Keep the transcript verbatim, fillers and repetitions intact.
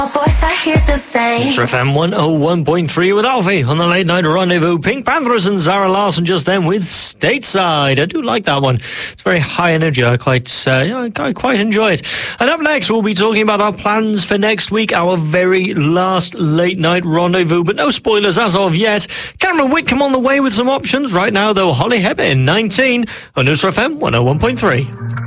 Boys, I hear the same. It's F M one oh one point three with Alfie on the Late Night Rendezvous. Pink Panthers and Zara Larsson just then with Stateside. I do like that one. It's very high energy. I quite, uh, yeah, I quite enjoy it. And up next, we'll be talking about our plans for next week, our very last Late Night Rendezvous, but no spoilers as of yet. Cameron Whitcomb on the way with some options. Right now, though, Holly Hebber in nineteen on News F M one oh one point three.